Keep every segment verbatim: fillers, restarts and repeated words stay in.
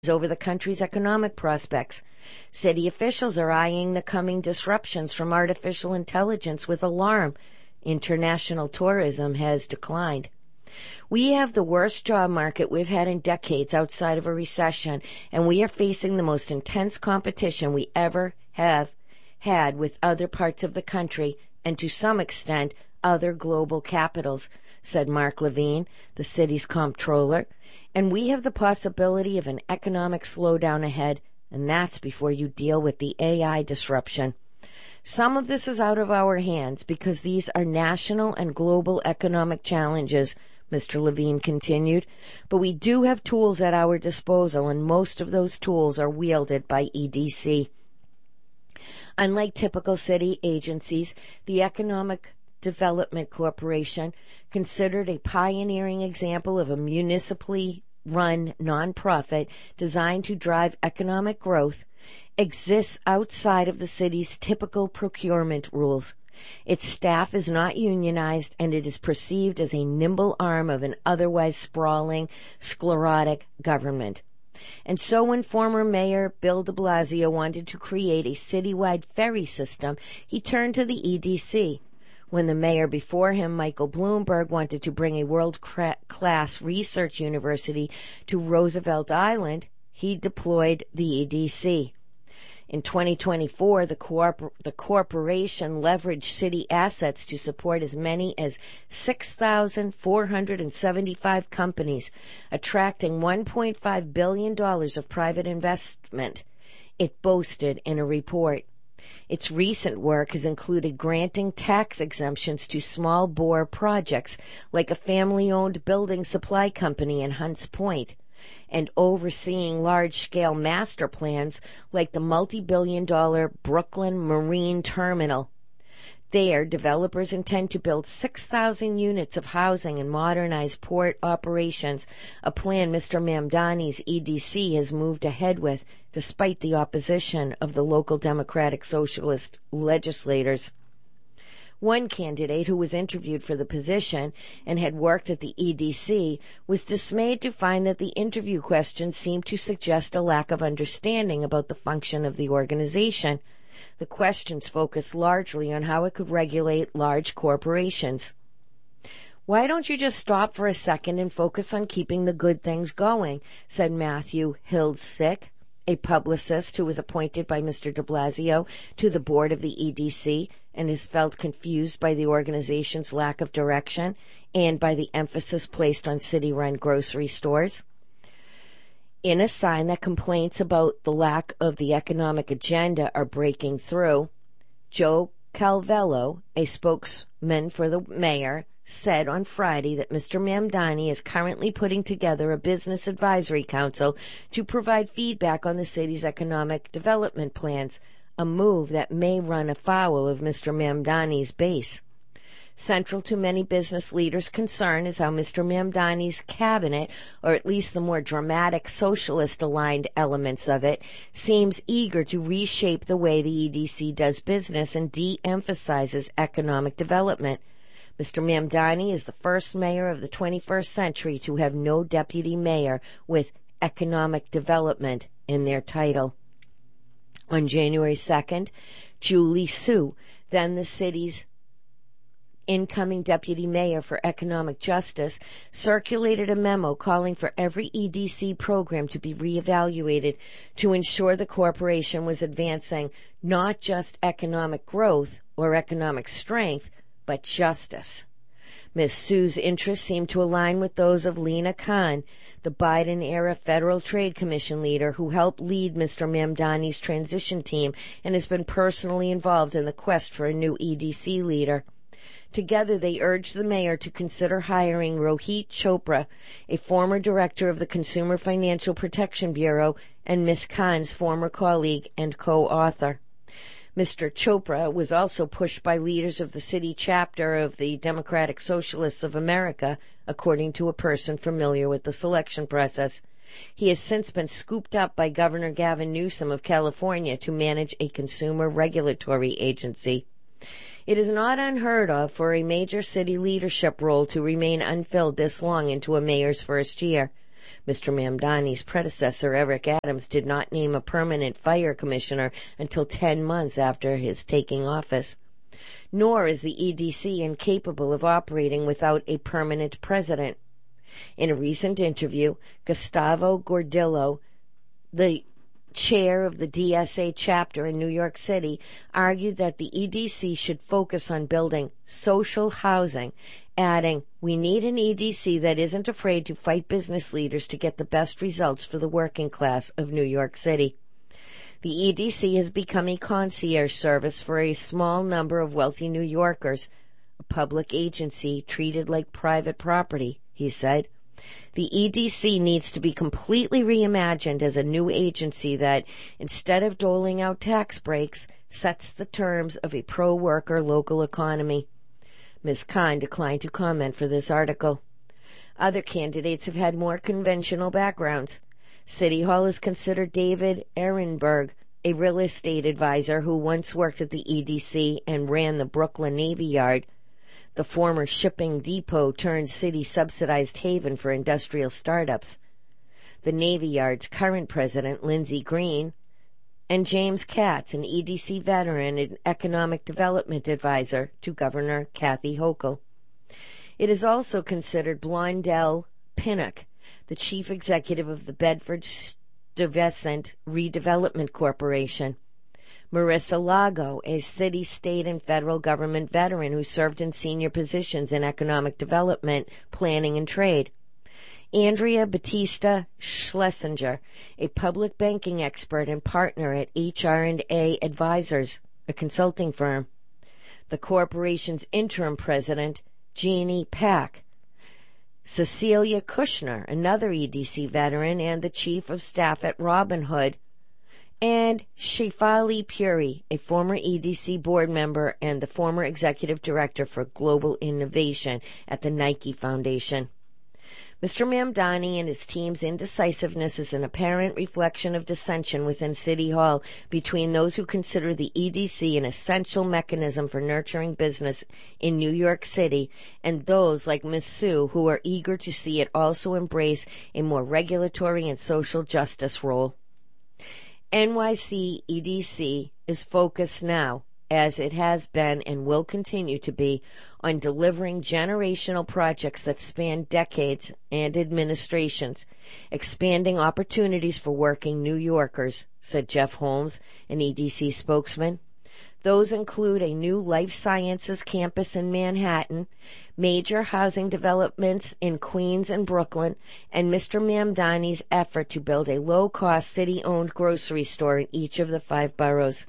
over the country's economic prospects. City officials are eyeing the coming disruptions from artificial intelligence with alarm. International tourism has declined. We have the worst job market we've had in decades outside of a recession, and we are facing the most intense competition we ever have had with other parts of the country and, to some extent, other global capitals, said Mark Levine, the city's comptroller. And we have the possibility of an economic slowdown ahead, and that's before you deal with the A I disruption. Some of this is out of our hands because these are national and global economic challenges, Mister Levine continued, but we do have tools at our disposal, and most of those tools are wielded by E D C. Unlike typical city agencies, the Economic Development Corporation, considered a pioneering example of a municipally run nonprofit designed to drive economic growth, exists outside of the city's typical procurement rules. Its staff is not unionized, and it is perceived as a nimble arm of an otherwise sprawling, sclerotic government. And so when former Mayor Bill de Blasio wanted to create a citywide ferry system, he turned to the E D C. When the mayor before him, Michael Bloomberg, wanted to bring a world-class research university to Roosevelt Island, he deployed the E D C. In twenty twenty-four, the, corpor- the corporation leveraged city assets to support as many as six thousand four hundred seventy-five companies, attracting one point five billion dollars of private investment, it boasted in a report. Its recent work has included granting tax exemptions to small-bore projects like a family-owned building supply company in Hunts Point, and overseeing large-scale master plans like the multi-billion dollar Brooklyn Marine Terminal. There, developers intend to build six thousand units of housing and modernize port operations, a plan Mister Mamdani's E D C has moved ahead with, despite the opposition of the local Democratic Socialist legislators. One candidate who was interviewed for the position and had worked at the E D C was dismayed to find that the interview questions seemed to suggest a lack of understanding about the function of the organization. The questions focused largely on how it could regulate large corporations. "Why don't you just stop for a second and focus on keeping the good things going?" said Matthew Hiltzik, a publicist who was appointed by Mister de Blasio to the board of the E D C and is felt confused by the organization's lack of direction and by the emphasis placed on city-run grocery stores. In a sign that complaints about the lack of the economic agenda are breaking through, Joe Calvello, a spokesman for the mayor, said on Friday that Mister Mamdani is currently putting together a business advisory council to provide feedback on the city's economic development plans, a move that may run afoul of Mister Mamdani's base. Central to many business leaders' concern is how Mister Mamdani's cabinet, or at least the more dramatic socialist-aligned elements of it, seems eager to reshape the way the E D C does business and de-emphasizes economic development. Mister Mamdani is the first mayor of the twenty-first century to have no deputy mayor with economic development in their title. On January second, Julie Su, then the city's incoming deputy mayor for economic justice, circulated a memo calling for every E D C program to be reevaluated to ensure the corporation was advancing not just economic growth or economic strength, but justice. Miz Su's interests seem to align with those of Lena Khan, the Biden-era Federal Trade Commission leader who helped lead Mister Mamdani's transition team and has been personally involved in the quest for a new E D C leader. Together, they urged the mayor to consider hiring Rohit Chopra, a former director of the Consumer Financial Protection Bureau and Miz Khan's former colleague and co-author. Mister Chopra was also pushed by leaders of the city chapter of the Democratic Socialists of America, according to a person familiar with the selection process. He has since been scooped up by Governor Gavin Newsom of California to manage a consumer regulatory agency. It is not unheard of for a major city leadership role to remain unfilled this long into a mayor's first year. Mister Mamdani's predecessor, Eric Adams, did not name a permanent fire commissioner until ten months after his taking office. Nor is the E D C incapable of operating without a permanent president. In a recent interview, Gustavo Gordillo, the chair of the D S A chapter in New York City, argued that the E D C should focus on building social housing, adding, "We need an E D C that isn't afraid to fight business leaders to get the best results for the working class of New York City." The E D C has become a concierge service for a small number of wealthy New Yorkers, a public agency treated like private property, he said. The E D C needs to be completely reimagined as a new agency that, instead of doling out tax breaks, sets the terms of a pro-worker local economy. Miz Khan declined to comment for this article. Other candidates have had more conventional backgrounds. City Hall has considered David Ehrenberg, a real estate advisor who once worked at the E D C and ran the Brooklyn Navy Yard, the former shipping depot turned city-subsidized haven for industrial startups. The Navy Yard's current president, Lindsey Green, and James Katz, an E D C veteran and economic development advisor to Governor Kathy Hochul. It is also considered Blondell Pinnock, the chief executive of the Bedford-Stuyvesant Redevelopment Corporation. Marissa Lago, a city, state, and federal government veteran who served in senior positions in economic development, planning, and trade. Andrea Batista Schlesinger, a public banking expert and partner at H R and A Advisors, a consulting firm. The corporation's interim president, Jeannie Pack. Cecilia Kushner, another E D C veteran and the chief of staff at Robin Hood, and Shefali Puri, a former E D C board member and the former executive director for global innovation at the Nike Foundation. Mister Mamdani and his team's indecisiveness is an apparent reflection of dissension within City Hall between those who consider the E D C an essential mechanism for nurturing business in New York City and those like Miz Sue who are eager to see it also embrace a more regulatory and social justice role. N Y C E D C is focused now, as it has been and will continue to be, on delivering generational projects that span decades and administrations, expanding opportunities for working New Yorkers, said Jeff Holmes, an E D C spokesman. Those include a new life sciences campus in Manhattan, major housing developments in Queens and Brooklyn, and Mister Mamdani's effort to build a low-cost city-owned grocery store in each of the five boroughs.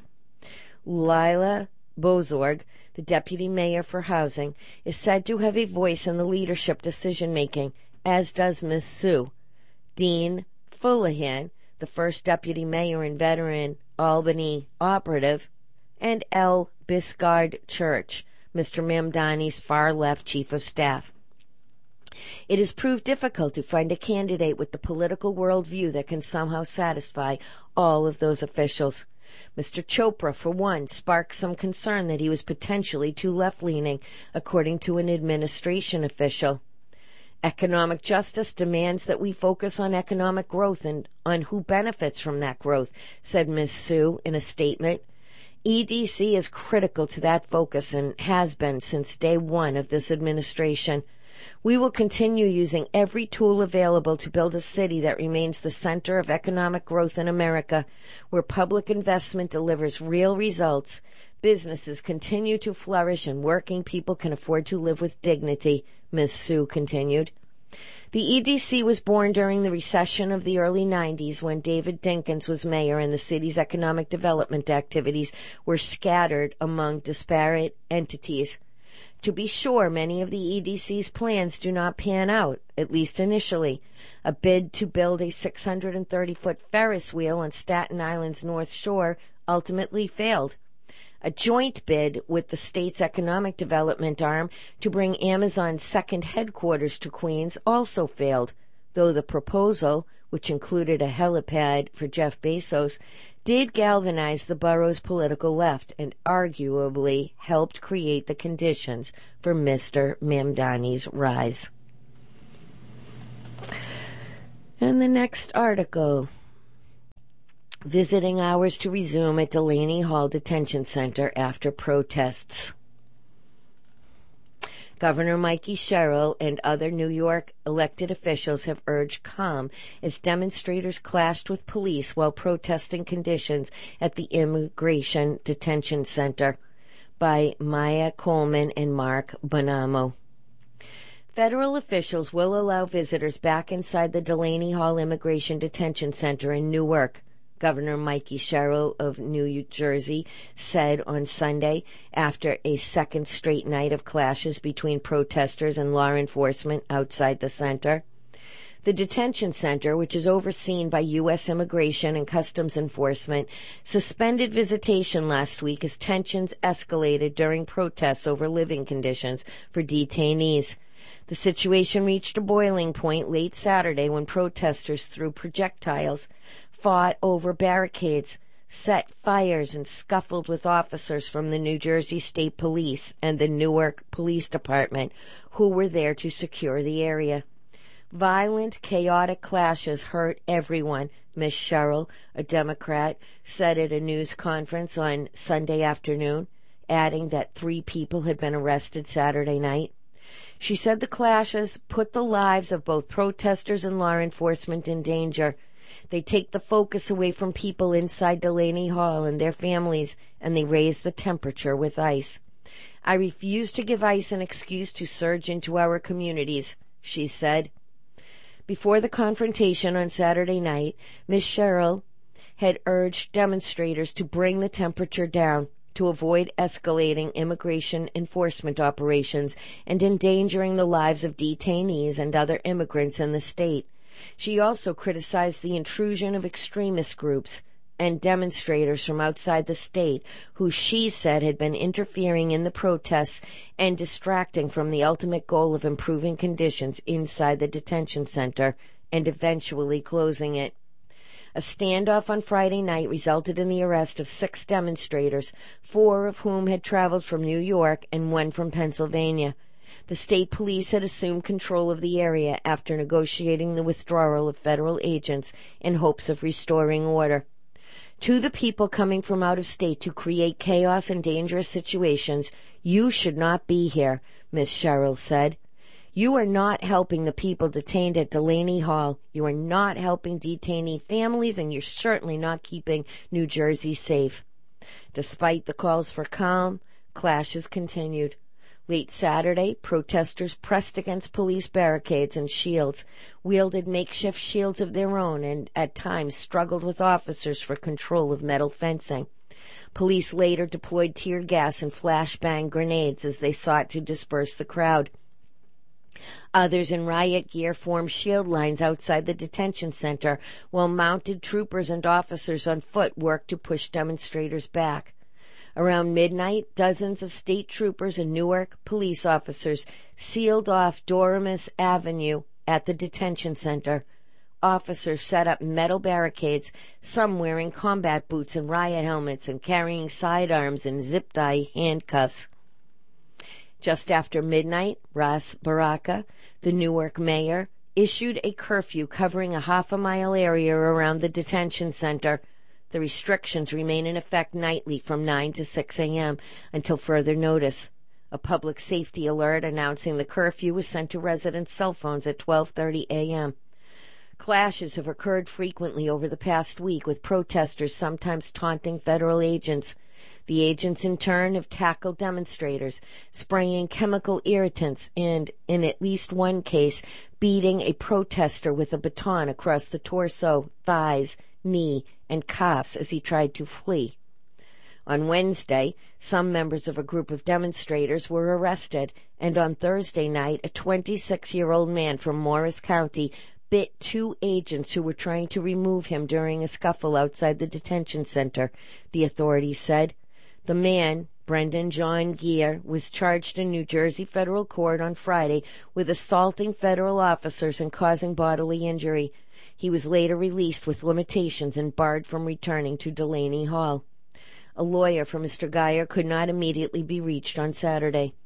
Lila Bozorg, the deputy mayor for housing, is said to have a voice in the leadership decision-making, as does Miz Sue. Dean Fullahan, the first deputy mayor and veteran Albany operative, and L. Biscard Church, Mister Mamdani's far-left chief of staff. It has proved difficult to find a candidate with the political worldview that can somehow satisfy all of those officials. Mister Chopra, for one, sparked some concern that he was potentially too left-leaning, according to an administration official. Economic justice demands that we focus on economic growth and on who benefits from that growth, said Miz Sue in a statement. E D C is critical to that focus and has been since day one of this administration. We will continue using every tool available to build a city that remains the center of economic growth in America, where public investment delivers real results, businesses continue to flourish, and working people can afford to live with dignity, Miz Sue continued. The E D C was born during the recession of the early nineties when David Dinkins was mayor and the city's economic development activities were scattered among disparate entities. To be sure, many of the E D C's plans do not pan out, at least initially. A bid to build a six hundred thirty foot Ferris wheel on Staten Island's North Shore ultimately failed. A joint bid with the state's economic development arm to bring Amazon's second headquarters to Queens also failed, though the proposal, which included a helipad for Jeff Bezos, did galvanize the borough's political left and arguably helped create the conditions for Mister Mamdani's rise. And the next article. Visiting hours to resume at Delaney Hall Detention Center after protests. Governor Mikie Sherrill and other New York elected officials have urged calm as demonstrators clashed with police while protesting conditions at the Immigration Detention Center. By Maya Coleman and Mark Bonamo. Federal officials will allow visitors back inside the Delaney Hall Immigration Detention Center in Newark, Governor Mikie Sherrill of New Jersey said on Sunday after a second straight night of clashes between protesters and law enforcement outside the center. The detention center, which is overseen by U S Immigration and Customs Enforcement, suspended visitation last week as tensions escalated during protests over living conditions for detainees. The situation reached a boiling point late Saturday when protesters threw projectiles, fought over barricades, set fires, and scuffled with officers from the New Jersey State Police and the Newark Police Department, who were there to secure the area. Violent, chaotic clashes hurt everyone, Miz Sherrill, a Democrat, said at a news conference on Sunday afternoon, adding that three people had been arrested Saturday night. She said the clashes put the lives of both protesters and law enforcement in danger. They take the focus away from people inside Delaney Hall and their families, and they raise the temperature with ICE. I refuse to give ICE an excuse to surge into our communities, she said. Before the confrontation on Saturday night, Miz Sherrill had urged demonstrators to bring the temperature down to avoid escalating immigration enforcement operations and endangering the lives of detainees and other immigrants in the state. She also criticized the intrusion of extremist groups and demonstrators from outside the state who she said had been interfering in the protests and distracting from the ultimate goal of improving conditions inside the detention center and eventually closing it. A standoff on Friday night resulted in the arrest of six demonstrators, four of whom had traveled from New York and one from Pennsylvania. The state police had assumed control of the area after negotiating the withdrawal of federal agents in hopes of restoring order. To the people coming from out of state to create chaos and dangerous situations, you should not be here, Miz Sherrill said. You are not helping the people detained at Delaney Hall. You are not helping detainee families, and you're certainly not keeping New Jersey safe. Despite the calls for calm, clashes continued. Late Saturday, protesters pressed against police barricades and shields, wielded makeshift shields of their own, and at times struggled with officers for control of metal fencing. Police later deployed tear gas and flashbang grenades as they sought to disperse the crowd. Others in riot gear formed shield lines outside the detention center, while mounted troopers and officers on foot worked to push demonstrators back. Around midnight, dozens of state troopers and Newark police officers sealed off Doremus Avenue at the detention center. Officers set up metal barricades, some wearing combat boots and riot helmets and carrying sidearms and zip-tie handcuffs. Just after midnight, Ras Baraka, the Newark mayor, issued a curfew covering a half-a-mile area around the detention center. The restrictions remain in effect nightly from nine to six a.m. until further notice. A public safety alert announcing the curfew was sent to residents' cell phones at twelve thirty a.m. Clashes have occurred frequently over the past week, with protesters sometimes taunting federal agents. The agents, in turn, have tackled demonstrators, spraying chemical irritants and, in at least one case, beating a protester with a baton across the torso, thighs, knee, and calves as he tried to flee. On Wednesday, some members of a group of demonstrators were arrested, and on Thursday night, a twenty-six-year-old man from Morris County bit two agents who were trying to remove him during a scuffle outside the detention center, the authorities said. The man, Brendan John Geer, was charged in New Jersey federal court on Friday with assaulting federal officers and causing bodily injury. He was later released with limitations and barred from returning to Delaney Hall. A lawyer for Mister Geer could not immediately be reached on Saturday.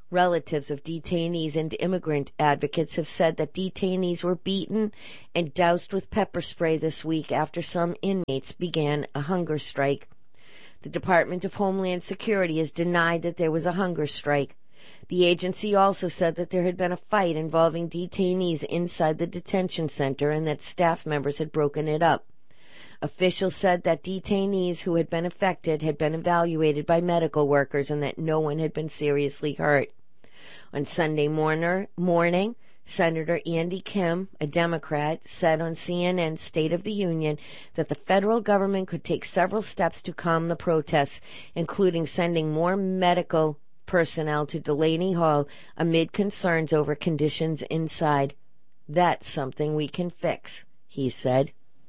Relatives of detainees and immigrant advocates have said that detainees were beaten and doused with pepper spray this week after some inmates began a hunger strike. The Department of Homeland Security has denied that there was a hunger strike. The agency also said that there had been a fight involving detainees inside the detention center and that staff members had broken it up. Officials said that detainees who had been affected had been evaluated by medical workers and that no one had been seriously hurt. On Sunday morner, morning, Senator Andy Kim, a Democrat, said on C N N's State of the Union that the federal government could take several steps to calm the protests, including sending more medical personnel to Delaney Hall amid concerns over conditions inside. That's something we can fix, he said.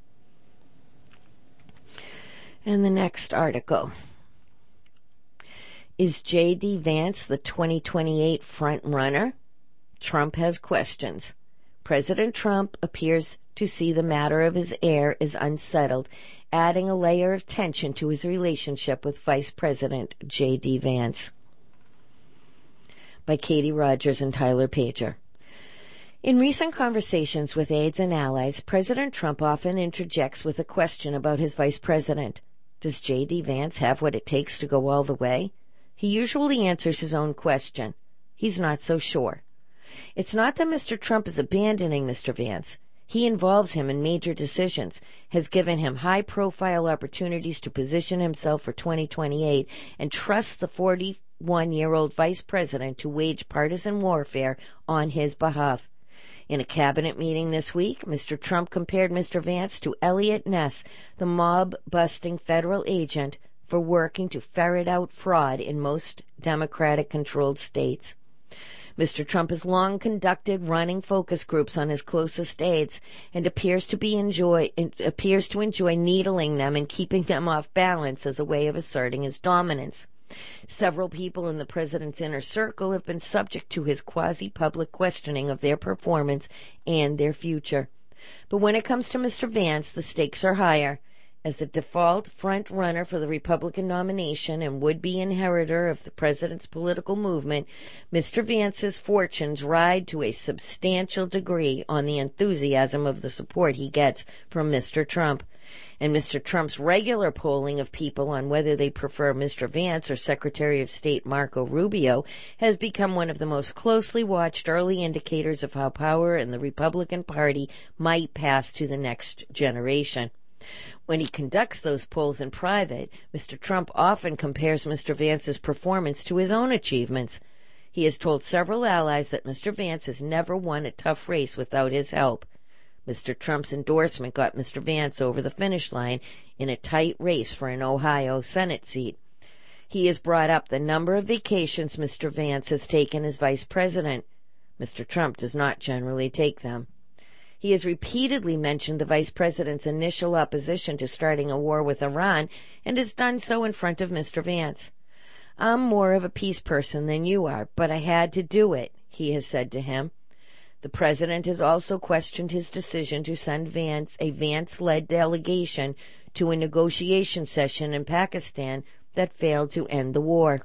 And the next article. Is J D. Vance the twenty twenty-eight front runner? Trump has questions. President Trump appears to see the matter of his heir as unsettled, adding a layer of tension to his relationship with Vice President J D. Vance. By Katie Rogers and Tyler Pager. In recent conversations with aides and allies, President Trump often interjects with a question about his vice president. Does J D. Vance have what it takes to go all the way? He usually answers his own question. He's not so sure. It's not that Mister Trump is abandoning Mister Vance. He involves him in major decisions, has given him high-profile opportunities to position himself for twenty twenty-eight, and trusts the forty-one-year-old vice president to wage partisan warfare on his behalf. In a cabinet meeting this week, Mister Trump compared Mister Vance to Eliot Ness, the mob-busting federal agent, for working to ferret out fraud in most Democratic-controlled states. Mister Trump has long conducted running focus groups on his closest aides and appears to be enjoy appears to enjoy needling them and keeping them off balance as a way of asserting his dominance. Several people in the president's inner circle have been subject to his quasi-public questioning of their performance and their future. But when it comes to Mister Vance, the stakes are higher. As the default front runner for the Republican nomination and would-be inheritor of the president's political movement, Mister Vance's fortunes ride to a substantial degree on the enthusiasm of the support he gets from Mister Trump. And Mister Trump's regular polling of people on whether they prefer Mister Vance or Secretary of State Marco Rubio has become one of the most closely watched early indicators of how power in the Republican Party might pass to the next generation. When he conducts those polls in private, Mister Trump often compares Mister Vance's performance to his own achievements. He has told several allies that Mister Vance has never won a tough race without his help. Mister Trump's endorsement got Mister Vance over the finish line in a tight race for an Ohio Senate seat. He has brought up the number of vacations Mister Vance has taken as vice president. Mister Trump does not generally take them. He has repeatedly mentioned the vice president's initial opposition to starting a war with Iran and has done so in front of Mister Vance. I'm more of a peace person than you are, but I had to do it, he has said to him. The president has also questioned his decision to send Vance, a Vance-led delegation, to a negotiation session in Pakistan that failed to end the war.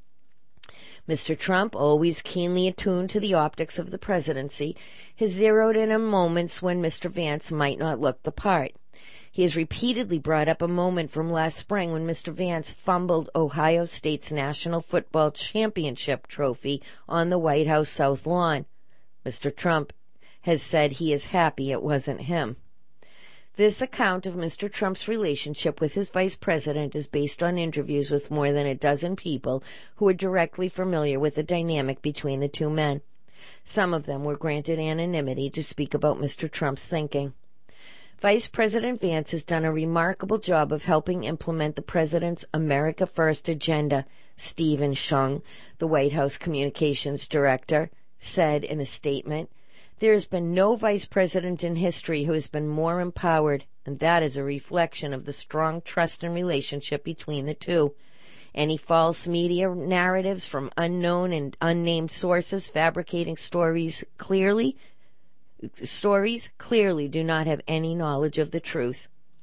Mister Trump, always keenly attuned to the optics of the presidency, has zeroed in on moments when Mister Vance might not look the part. He has repeatedly brought up a moment from last spring when Mister Vance fumbled Ohio State's National Football Championship trophy on the White House South Lawn. Mister Trump has said he is happy it wasn't him. This account of Mister Trump's relationship with his vice president is based on interviews with more than a dozen people who are directly familiar with the dynamic between the two men. Some of them were granted anonymity to speak about Mister Trump's thinking. Vice President Vance has done a remarkable job of helping implement the president's America First agenda, Stephen Shung, the White House communications director, said in a statement. There has been no vice president in history who has been more empowered, and that is a reflection of the strong trust and relationship between the two. Any false media narratives from unknown and unnamed sources fabricating stories clearly, stories clearly do not have any knowledge of the truth.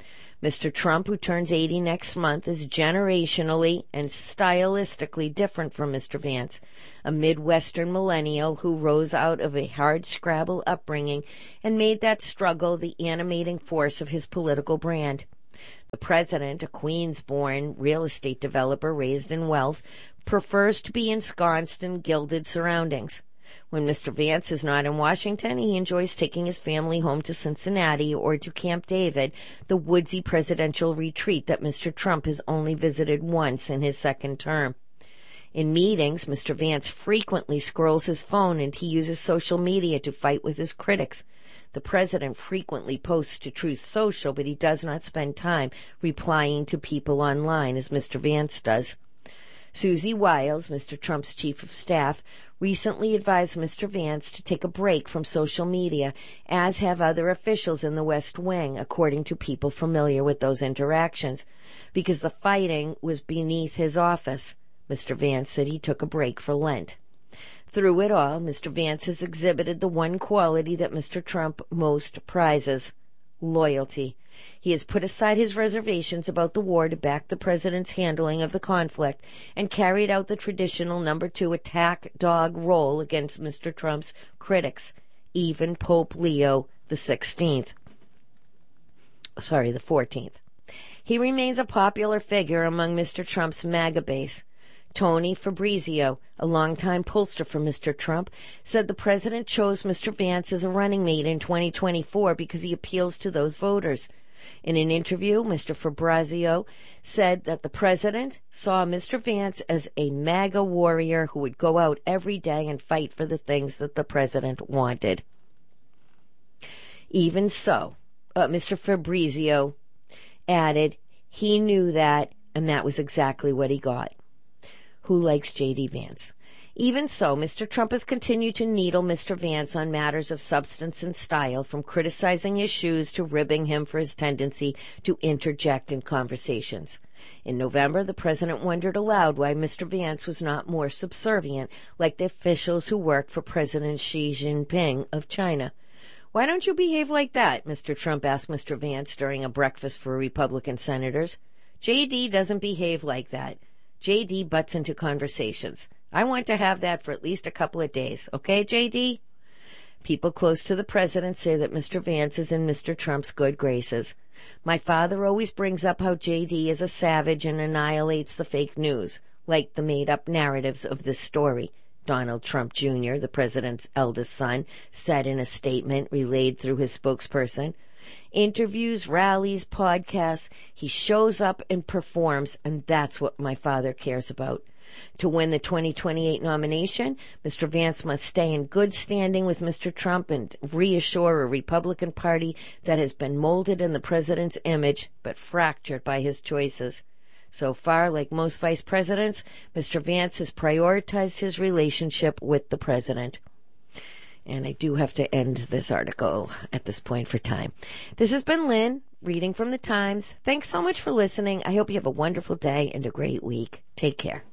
Mister Trump, who turns eighty next month, is generationally and stylistically different from Mister Vance, a Midwestern millennial who rose out of a hard-scrabble upbringing and made that struggle the animating force of his political brand. The president, a Queens-born real estate developer raised in wealth, prefers to be ensconced in gilded surroundings. When Mister Vance is not in Washington, he enjoys taking his family home to Cincinnati or to Camp David, the woodsy presidential retreat that Mister Trump has only visited once in his second term. In meetings, Mister Vance frequently scrolls his phone and he uses social media to fight with his critics. The president frequently posts to Truth Social, but he does not spend time replying to people online as Mister Vance does. Susie Wiles, Mister Trump's chief of staff, recently advised Mister Vance to take a break from social media, as have other officials in the West Wing, according to people familiar with those interactions, because the fighting was beneath his office. Mister Vance said he took a break for Lent. Through it all, Mister Vance has exhibited the one quality that Mister Trump most prizes: loyalty. He has put aside his reservations about the war to back the president's handling of the conflict and carried out the traditional number two attack dog role against Mister Trump's critics, even Pope Leo the sixteenth. Sorry, the fourteenth. He remains a popular figure among Mister Trump's MAGA base. Tony Fabrizio, a longtime pollster for Mister Trump, said the president chose Mister Vance as a running mate in twenty twenty-four because he appeals to those voters. In an interview, Mister Fabrizio said that the president saw Mister Vance as a MAGA warrior who would go out every day and fight for the things that the president wanted. Even so, uh, Mister Fabrizio added he knew that, and that was exactly what he got. Who likes J D. Vance? Even so, Mister Trump has continued to needle Mister Vance on matters of substance and style, from criticizing his shoes to ribbing him for his tendency to interject in conversations. In November, the president wondered aloud why Mister Vance was not more subservient, like the officials who work for President Xi Jinping of China. "Why don't you behave like that?" Mister Trump asked Mister Vance during a breakfast for Republican senators. "J D doesn't behave like that. J D butts into conversations. I want to have that for at least a couple of days. Okay, J D?" People close to the president say that Mister Vance is in Mister Trump's good graces. "My father always brings up how J D is a savage and annihilates the fake news, like the made-up narratives of this story," Donald Trump Junior, the president's eldest son, said in a statement relayed through his spokesperson. "Interviews, rallies, podcasts, he shows up and performs, and that's what my father cares about. To win the twenty twenty-eight nomination, Mister Vance must stay in good standing with Mister Trump and reassure a Republican Party that has been molded in the president's image but fractured by his choices. So far, like most vice presidents, Mister Vance has prioritized his relationship with the president." And I do have to end this article at this point for time. This has been Lynn, reading from the Times. Thanks so much for listening. I hope you have a wonderful day and a great week. Take care.